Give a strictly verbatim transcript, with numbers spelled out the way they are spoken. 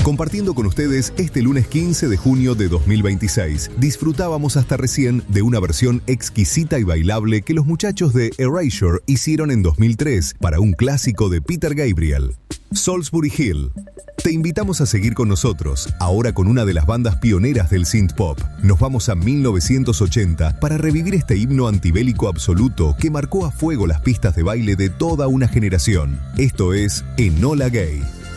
Compartiendo con ustedes este lunes quince de junio de dos mil veintiséis, disfrutábamos hasta recién de una versión exquisita y bailable que los muchachos de Erasure hicieron en dos mil tres para un clásico de Peter Gabriel, Salisbury Hill. Te invitamos a seguir con nosotros, ahora con una de las bandas pioneras del synth pop. Nos vamos a mil novecientos ochenta para revivir este himno antibélico absoluto que marcó a fuego las pistas de baile de toda una generación. Esto es Enola Gay.